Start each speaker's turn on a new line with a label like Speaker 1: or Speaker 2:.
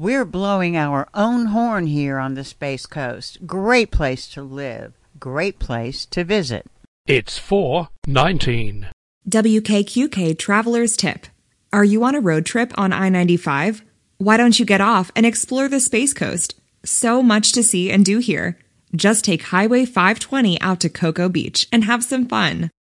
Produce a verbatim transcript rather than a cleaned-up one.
Speaker 1: We're blowing our own horn here on the Space Coast. Great place to live. Great place to visit.
Speaker 2: It's four nineteen.
Speaker 3: W K Q K Traveler's Tip. Are you on a road trip on I ninety-five? Why don't you get off and explore the Space Coast? So much to see and do here. Just take Highway five twenty out to Cocoa Beach and have some fun.